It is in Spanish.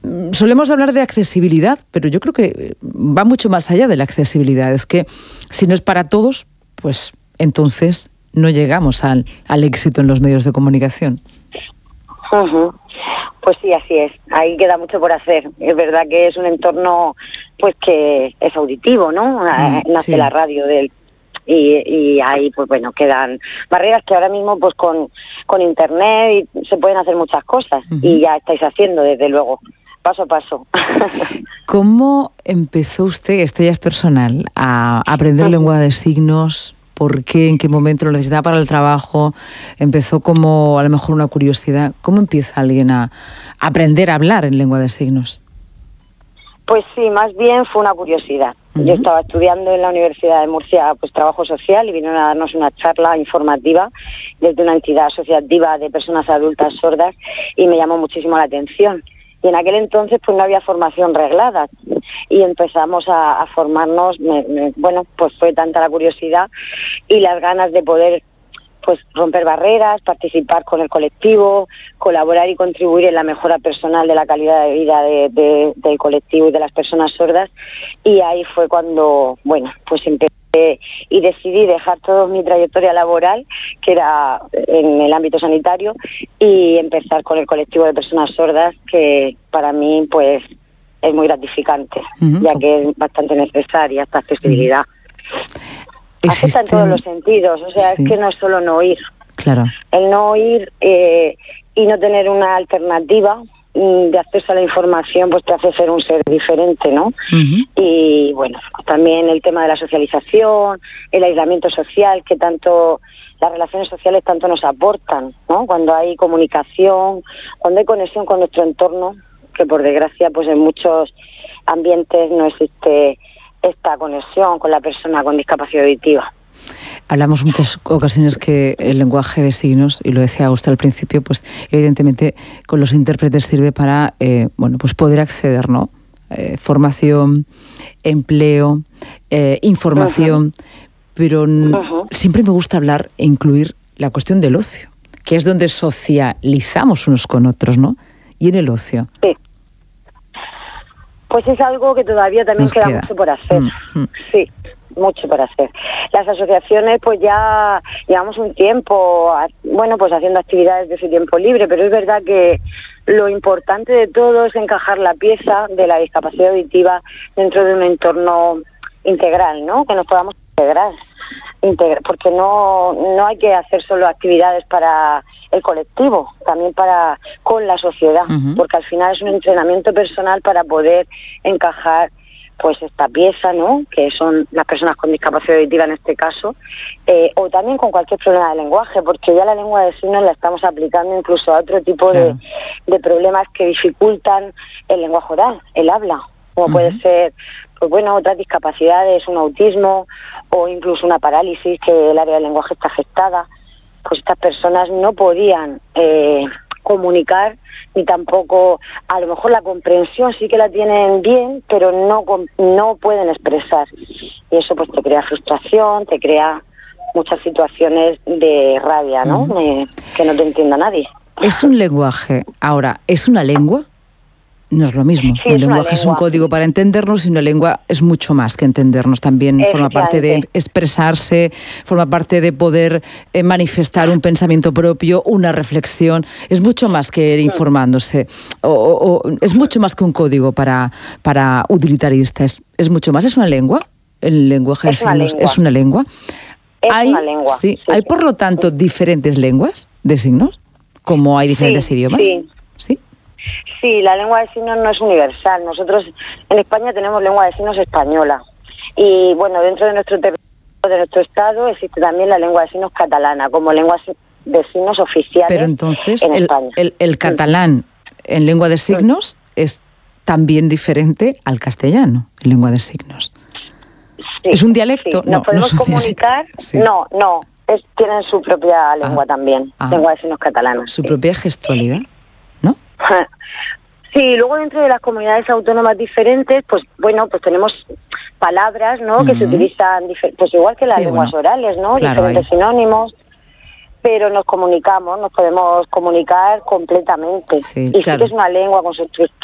solemos hablar de accesibilidad, pero yo creo que va mucho más allá de la accesibilidad. Es que si no es para todos, pues entonces no llegamos al éxito en los medios de comunicación. Uh-huh. Pues sí, así es. Ahí queda mucho por hacer. Es verdad que es un entorno pues que es auditivo, ¿no? Nace la radio y ahí pues bueno, quedan barreras que ahora mismo pues con internet se pueden hacer muchas cosas. Uh-huh. Y ya estáis haciendo, desde luego, paso a paso. ¿Cómo empezó usted, esto ya es personal, a aprender lengua de signos? ¿Por qué? ¿En qué momento lo necesitaba para el trabajo? ¿Empezó como a lo mejor una curiosidad? ¿Cómo empieza alguien a aprender a hablar en lengua de signos? Pues sí, más bien fue una curiosidad. Uh-huh. Yo estaba estudiando en la Universidad de Murcia pues trabajo social y vinieron a darnos una charla informativa desde una entidad asociativa de personas adultas sordas y me llamó muchísimo la atención. Y en aquel entonces pues no había formación reglada y empezamos a formarnos, bueno, pues fue tanta la curiosidad y las ganas de poder pues romper barreras, participar con el colectivo, colaborar y contribuir en la mejora personal de la calidad de vida del colectivo y de las personas sordas. Y ahí fue cuando, bueno, pues empecé y decidí dejar toda mi trayectoria laboral, que era en el ámbito sanitario, y empezar con el colectivo de personas sordas, que para mí pues es muy gratificante, uh-huh, ya que es bastante necesaria esta accesibilidad. Uh-huh. Afecta en todos los sentidos, o sea, sí. Es que no es solo no oír. Claro. El no oír y no tener una alternativa de acceso a la información pues te hace ser un ser diferente, ¿no? Uh-huh. Y bueno, también el tema de la socialización, el aislamiento social, que tanto las relaciones sociales tanto nos aportan, ¿no? Cuando hay comunicación, cuando hay conexión con nuestro entorno, que por desgracia pues en muchos ambientes no existe esta conexión con la persona con discapacidad auditiva. Hablamos muchas ocasiones que el lenguaje de signos, y lo decía usted al principio, pues evidentemente con los intérpretes sirve para bueno, pues poder acceder, ¿no? Formación, empleo, información, uh-huh, pero uh-huh, siempre me gusta hablar e incluir la cuestión del ocio, que es donde socializamos unos con otros, ¿no? Y en el ocio. Sí. Pues es algo que todavía también queda mucho por hacer. Uh-huh. Sí, mucho por hacer. Las asociaciones pues ya llevamos un tiempo, bueno, pues haciendo actividades de su tiempo libre, pero es verdad que lo importante de todo es encajar la pieza de la discapacidad auditiva dentro de un entorno integral, ¿no? Que nos podamos integrar, porque no hay que hacer solo actividades para el colectivo, también con la sociedad, uh-huh, porque al final es un entrenamiento personal para poder encajar pues esta pieza, ¿no? Que son las personas con discapacidad auditiva en este caso, o también con cualquier problema de lenguaje, porque ya la lengua de signos la estamos aplicando incluso a otro tipo, claro, de problemas que dificultan el lenguaje oral, el habla, como, uh-huh, puede ser, pues bueno, otras discapacidades, un autismo o incluso una parálisis, que el área del lenguaje está afectada. Pues estas personas no podían comunicar, ni tampoco, a lo mejor la comprensión sí que la tienen bien, pero no pueden expresar. Y eso pues te crea frustración, te crea muchas situaciones de rabia, ¿no? Uh-huh. Que no te entienda nadie. ¿Es un lenguaje? Ahora, ¿es una lengua? No es lo mismo. Sí, un lenguaje es un código para entendernos y una lengua es mucho más que entendernos. También forma parte de expresarse, forma parte de poder manifestar un pensamiento propio, una reflexión. Es mucho más que ir informándose. O es mucho más que un código para utilitaristas. Es mucho más. ¿Es una lengua? El lenguaje de signos es una lengua. Es una lengua. Sí. ¿Hay, por lo tanto, diferentes lenguas de signos? Como hay diferentes idiomas. Sí. Sí, la lengua de signos no es universal. Nosotros en España tenemos lengua de signos española. Y bueno, dentro de nuestro territorio, de nuestro estado, existe también la lengua de signos catalana como lengua de signos oficiales. Pero entonces, en España. El catalán en lengua de signos es también diferente al castellano en lengua de signos. Sí, ¿es un dialecto? Sí. ¿Nos podemos comunicar? Sí. No. Tienen su propia lengua también, lengua de signos catalana. Su propia gestualidad, ¿no? Sí, luego dentro de las comunidades autónomas diferentes, pues bueno, pues tenemos palabras, ¿no? Uh-huh. Que se utilizan, pues igual que las lenguas orales, ¿no? Claro, diferentes sinónimos, pero nos podemos comunicar completamente. Sí, y sí que es una lengua con su estructura